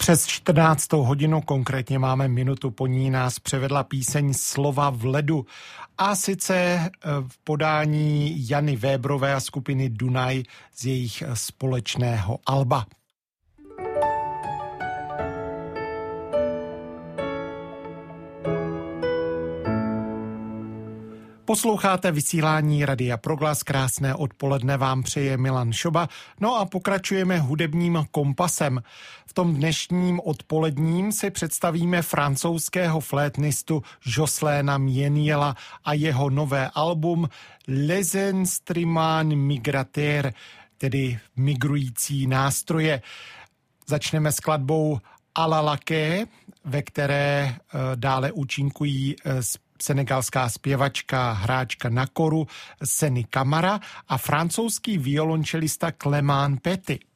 Přes 14. hodinu, konkrétně máme minutu po ní, nás převedla píseň Slova v ledu. A sice v podání Jany Vébrové a skupiny Dunaj z jejich společného alba. Posloucháte vysílání Radia Proglas, krásné odpoledne vám přeje Milan Šoba. No a pokračujeme hudebním kompasem. V tom dnešním odpoledním si představíme francouzského flétnistu Josléna Mieniela a jeho nové album Les Instruments Migrateurs, tedy migrující nástroje. Začneme skladbou A la laqué, ve které dále účinkují senegalská zpěvačka, hráčka na koru Seny Camara a francouzský violončelista Clément Petit.